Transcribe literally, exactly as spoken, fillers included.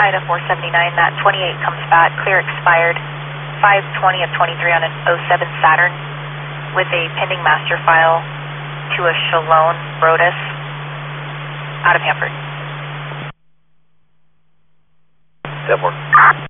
Ida four seventy-nine, that twenty-eight comes back, clear expired, five twenty of twenty-three on an oh seven Saturn with a pending master file to a Shalone Brodus out of Hanford. That works.